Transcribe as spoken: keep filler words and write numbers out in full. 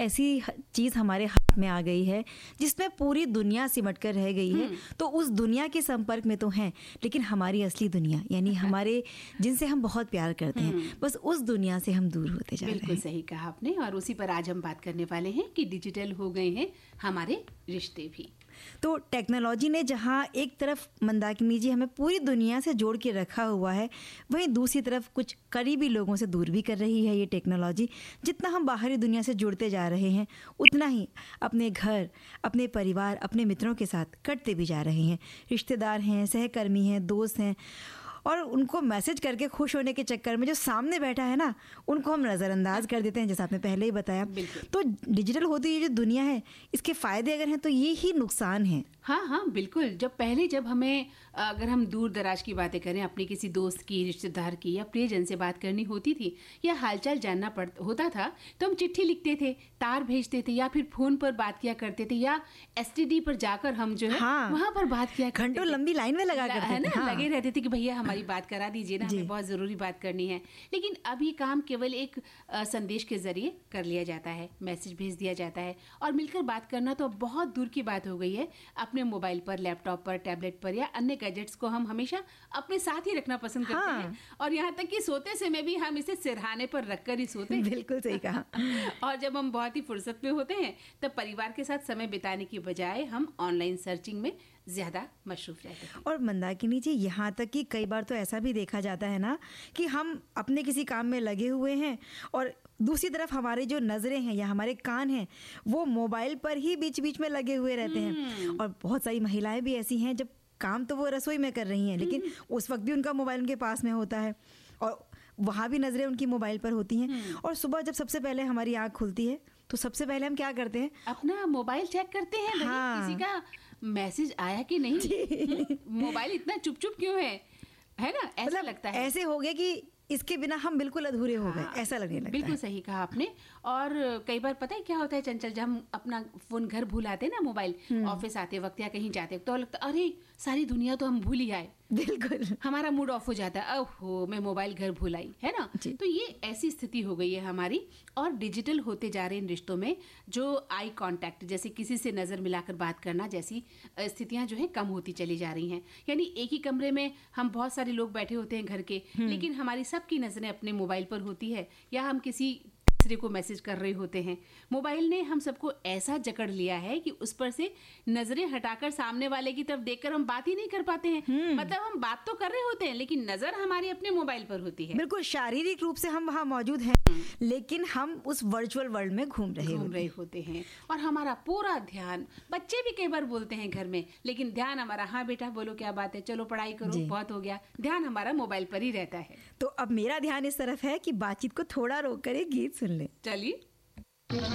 ऐसी चीज़ हमारे हाथ में आ गई है जिसमें पूरी दुनिया सिमट कर रह गई है। तो उस दुनिया के संपर्क में तो हैं, लेकिन हमारी असली दुनिया यानी हमारे जिनसे हम बहुत प्यार करते हैं, बस उस दुनिया से हम दूर होते जा रहे हैं। बिल्कुल सही कहा आपने, और उसी पर आज हम बात करने वाले हैं कि डिजिटल हो गए हैं हमारे रिश्ते भी। तो टेक्नोलॉजी ने जहाँ एक तरफ मंदाकिनी जी हमें पूरी दुनिया से जोड़ के रखा हुआ है, वहीं दूसरी तरफ कुछ करीबी लोगों से दूर भी कर रही है ये टेक्नोलॉजी। जितना हम बाहरी दुनिया से जुड़ते जा रहे हैं, उतना ही अपने घर, अपने परिवार, अपने मित्रों के साथ कटते भी जा रहे हैं। रिश्तेदार हैं, सहकर्मी हैं, दोस्त हैं, और उनको मैसेज करके खुश होने के चक्कर में जो सामने बैठा है ना, उनको हम नज़रअंदाज कर देते हैं, जैसा आपने पहले ही बताया। तो डिजिटल होती ये जो दुनिया है, इसके फ़ायदे अगर हैं तो ये ही नुकसान हैं। हाँ हाँ बिल्कुल। जब पहले जब हमें अगर हम दूर दराज की बातें करें, अपने किसी दोस्त की, रिश्तेदार की या प्रियजन से बात करनी होती थी या हालचाल जानना पड़ होता था, तो हम चिट्ठी लिखते थे, तार भेजते थे, या फिर फोन पर बात किया करते थे, या एसटीडी पर जाकर हम जो है हाँ, वहाँ पर बात किया, घंटों लंबी लाइन में लगा करते है ना, हाँ। लगे रहते थे कि भैया हमारी बात करा दीजिए ना, हमें बहुत जरूरी बात करनी है। लेकिन अब ये काम केवल एक आ, संदेश के जरिए कर लिया जाता है, मैसेज भेज दिया जाता है, और मिलकर बात करना तो बहुत दूर की बात हो गई है। अपने मोबाइल पर, लैपटॉप पर, टैबलेट पर या अन्य गैजेट्स को हम हमेशा अपने साथ ही रखना पसंद करते हाँ। हैं, और यहाँ तक कि सोते समय भी हम इसे सिरहाने पर रखकर ही सोते हैं। बिल्कुल सही कहा। और जब हम बहुत ही फुर्सत में होते हैं, तब परिवार के साथ समय बिताने की बजाय हम ऑनलाइन सर्चिंग में ज्यादा मशरूफ रहते हैं। और मंदाकिनी जी, यहाँ तक कि कई बार तो ऐसा भी देखा जाता है ना कि हम अपने किसी काम में लगे हुए हैं और दूसरी तरफ हमारे जो नज़रें हैं या हमारे कान हैं वो मोबाइल पर ही बीच बीच में लगे हुए रहते हैं। और बहुत सारी महिलाएं भी ऐसी हैं, जब काम तो वो रसोई में कर रही हैं, लेकिन उस वक्त भी उनका मोबाइल उनके पास में होता है और वहाँ भी नज़रें उनकी मोबाइल पर होती हैं। और सुबह जब सबसे पहले हमारी आँख खुलती है तो सबसे पहले हम क्या करते हैं? अपना मोबाइल चेक करते हैं। हाँ। किसी का मैसेज आया कि नहीं, मोबाइल इतना चुप चुप क्यों है, है ना, ऐसा मतलब लगता है। ऐसे हो गया कि इसके बिना हम बिल्कुल अधूरे हो गए, हाँ, ऐसा लगने लगता है। बिल्कुल सही कहा आपने। और कई बार पता है क्या होता है चंचल, जब हम अपना फोन घर भूल आते हैं ना, मोबाइल ऑफिस आते वक्त या कहीं जाते तो लगता अरे सारी दुनिया तो हम भूल ही आए। बिल्कुल, हमारा मूड ऑफ हो जाता है, ओहो मैं मोबाइल घर भूल आई, है ना। तो ये ऐसी स्थिति हो गई है हमारी। और डिजिटल होते जा रहे इन रिश्तों में जो आई कांटेक्ट, जैसे किसी से नजर मिलाकर बात करना जैसी स्थितियां जो है कम होती चली जा रही हैं। यानी एक ही कमरे में हम बहुत सारे लोग बैठे होते हैं घर के, लेकिन हमारी सबकी नजरें अपने मोबाइल पर होती है, या हम किसी दूसरे को मैसेज कर रहे होते हैं। मोबाइल ने हम सबको ऐसा जकड़ लिया है कि उस पर से नजरें हटाकर सामने वाले की तरफ देखकर हम बात ही नहीं कर पाते हैं। मतलब हम बात तो कर रहे होते हैं, लेकिन नजर हमारी अपने मोबाइल पर होती है। बिल्कुल, शारीरिक रूप से हम वहाँ मौजूद हैं, लेकिन हम उस वर्चुअल वर्ल्ड में घूम रहे घूम रहे होते हैं। और हमारा पूरा ध्यान, बच्चे भी कई बार बोलते हैं घर में, लेकिन ध्यान हमारा, हाँ बेटा बोलो क्या बात है, चलो पढ़ाई करो, बहुत हो गया, ध्यान हमारा मोबाइल पर ही रहता है। तो अब मेरा ध्यान इस तरफ है कि बातचीत को थोड़ा रोक कर एक गीत सुन ले। चलिए।